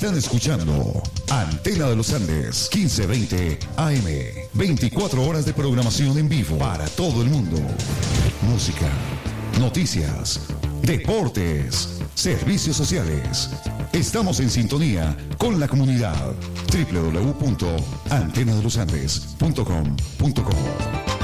Están escuchando Antena de los Andes, 1520 AM. 24 horas de programación en vivo para todo el mundo. Música, noticias, deportes, servicios sociales. Estamos en sintonía con la comunidad. www.antenadelosandes.com.co